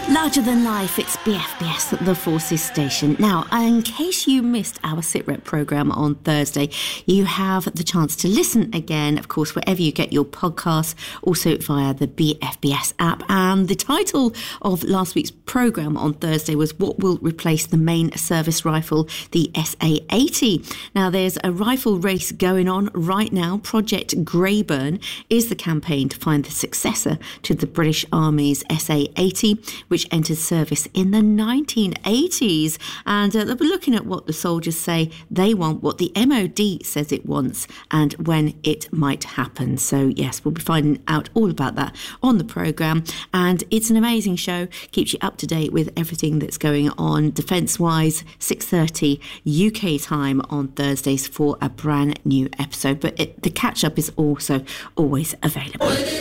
Larger than life, it's BFBS, the Forces Station. Now, in case you missed our SITREP programme on Thursday, you have the chance to listen again, of course, wherever you get your podcasts, also via the BFBS app. And the title of last week's programme on Thursday was What Will Replace the Main Service Rifle, the SA-80. Now, there's a rifle race going on right now. Project Greyburn is the campaign to find the successor to the British Army's SA-80, which entered service in the 1980s. And they'll be looking at what the soldiers say they want, what the MOD says it wants, and when it might happen. So, yes, we'll be finding out all about that on the programme. And it's an amazing show. Keeps you up to date with everything that's going on defence-wise. 6:30 UK time on Thursdays for a brand new episode. But the catch-up is also always available.